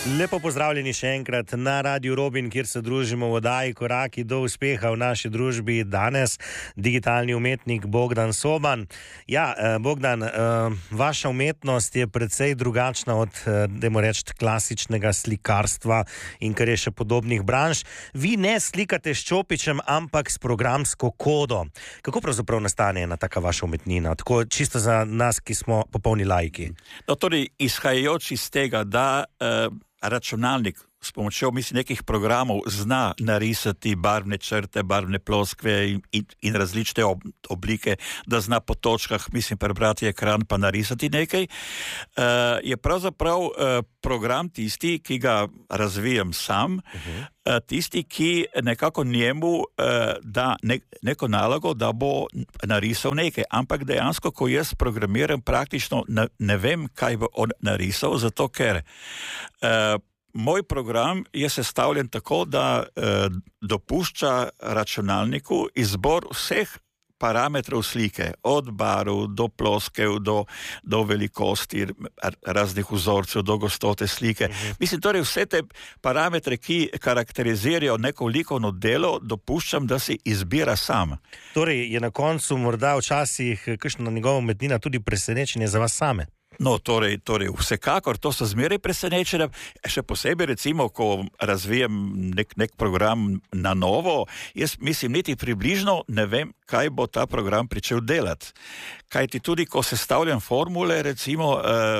Lepo pozdravljeni še enkrat na Radiu Robin, kjer se družimo v oddaji Koraki do uspeha v naši družbi. Danes digitalni umetnik Bogdan Soban. Ja, Bogdan, vaša umetnost je precej drugačna od, dajmo reči, klasičnega slikarstva in kar je še podobnih branž. Vi ne slikate s čopičem, ampak s programsko kodo. Kako pravzaprav nastane ena taka vaša umetnina? Tako čisto za nas, ki smo popolni laiki. No, torej, izhajajoč iz tega, da računalnik s pomočjo nekih programov zna narisati barvne črte, barvne ploskve in različne oblike, da zna po točkah, prebrati ekran pa narisati nekaj, je pravzaprav program tisti, ki ga razvijam sam, tisti, ki nekako njemu da neko nalogo, da bo narisal nekaj, ampak dejansko, ko jaz programiram, praktično ne vem, kaj bo on narisal, zato ker moj program je sestavljen tako, da dopušča računalniku izbor vseh parametrov slike, od barv do ploskev, do velikosti raznih vzorcev, do gostote slike. Torej vse te parametre, ki karakterizirajo neko likovno delo, dopuščam, da si izbira sam. Torej je na koncu morda včasih kakšna njegova umetnina tudi presenečenje za vas same? No, torej, vsekakor, to so zmeraj presenečenja, še posebej recimo, ko razvijem nek program na novo, jaz niti približno ne vem, kaj bo ta program pričel delati. Kajti tudi, ko sestavljam formule, recimo,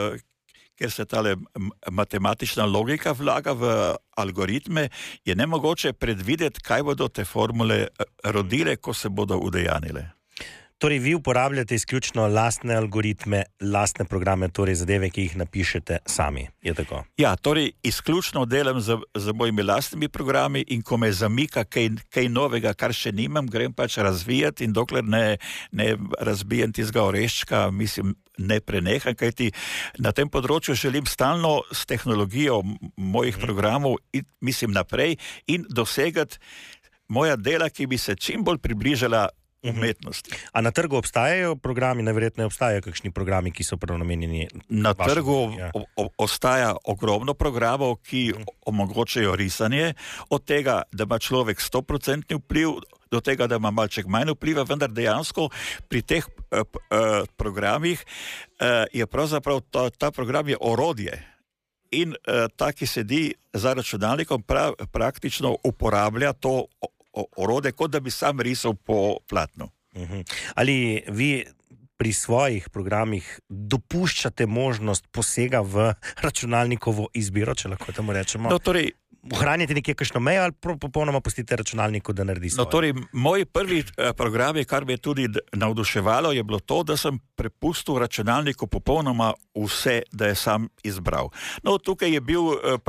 ker se tale matematična logika vlaga v algoritme, je nemogoče predvideti, kaj bodo te formule rodile, ko se bodo udejanile. Torej, vi uporabljate izključno lastne algoritme, lastne programe, torej zadeve, ki jih napišete sami, je tako? Ja, torej izključno delam z mojimi lastnimi programi in ko me zamika kaj novega, kar še nimam, grem pač razvijati in dokler ne razbijem tistega oreščka, ne preneham, kajti na tem področju želim stalno s tehnologijo mojih programov naprej in dosegati moja dela, ki bi se čim bolj približala umetnosti. A na trgu obstajajo programi, najverjetneje obstajajo kakšni programi, ki so prav namenjeni? Na trgu ostaja ogromno programov, ki omogočajo risanje, od tega, da ima človek 100% vpliv, do tega, da ima malček manj vpliva, vendar dejansko pri teh programih je pravzaprav ta program je orodje. In ta, ki sedi za računalnikom, praktično uporablja to orode, kot da bi sam risal po platnu. Ali vi pri svojih programih dopuščate možnost posega v računalnikovo izbiro, če lahko temu rečemo? No, torej, ohranjate nekje kakšno mejo ali popolnoma pustite računalniku, da naredi svoje? No, torej, moji prvi programi, kar me je tudi navduševalo, je bilo to, da sem prepustil računalniku popolnoma vse, da je sam izbral. No, tukaj je bil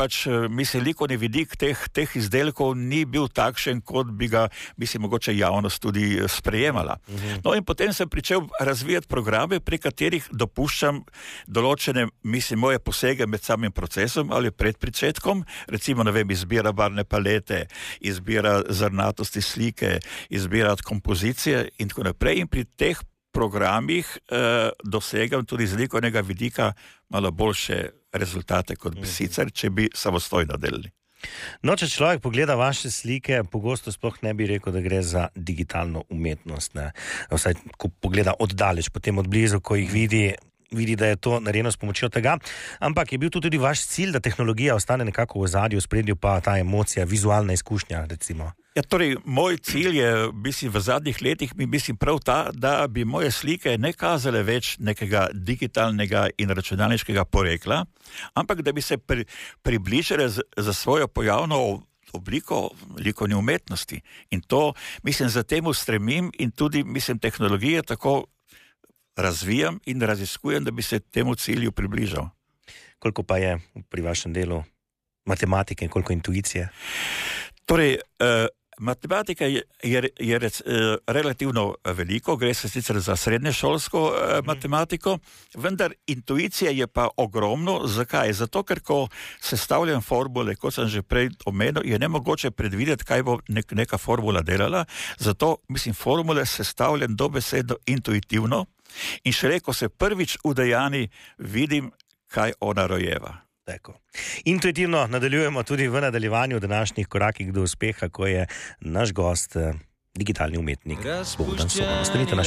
likovni vidik teh izdelkov ni bil takšen, kot bi ga, mogoče javnost tudi sprejemala. No, in potem sem pričel razvijati programe, pri katerih dopuščam določene, moje posege med samim procesom ali pred pričetkom, recimo, izbira barvne palete, izbira zrnatosti slike, izbira kompozicije in tako naprej. In pri teh programih dosegam tudi z likovnega vidika malo boljše rezultate, kot bi sicer, če bi samostojno delali. No, če človek pogleda vaše slike, pogosto sploh ne bi rekel, da gre za digitalno umetnost. Vsaj, ko pogleda oddaleč, potem od blizu, ko jih vidi, da je to narejeno s pomočjo tega, ampak je bil to tudi vaš cilj, da tehnologija ostane nekako v ozadju, v spredju pa ta emocija, vizualna izkušnja, recimo? Ja, torej, moj cilj je, v zadnjih letih, prav ta, da bi moje slike ne kazale več nekega digitalnega in računalniškega porekla, ampak da bi se približale za svojo pojavno obliko likovne umetnosti. In to, za temu stremim in tudi, tehnologije tako razvijam in raziskujem, da bi se temu cilju približal. Koliko pa je pri vašem delu matematike in koliko intuicije? Torej, matematika je relativno veliko, gre se sicer za srednješolsko matematiko, vendar intuicija je pa ogromno. Zakaj? Zato, ker ko sestavljam formule, kot sem že prej omenil, je nemogoče predvideti, kaj bo neka formula delala, zato formule sestavljam dobesedno intuitivno in šele, ko se prvič udejani, vidim, kaj ona rojeva. Tako. Intuitivno nadaljujemo tudi v nadaljevanju današnjih korakih do uspeha, ko je naš gost, digitalni umetnik Bogdan Soban. Ostanite na